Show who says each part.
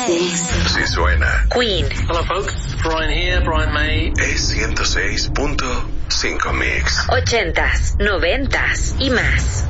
Speaker 1: Si suena.
Speaker 2: Queen.
Speaker 3: Hello folks, Brian here, Brian May.
Speaker 1: Es 106.5 Mix.
Speaker 2: 80s, 90s y más.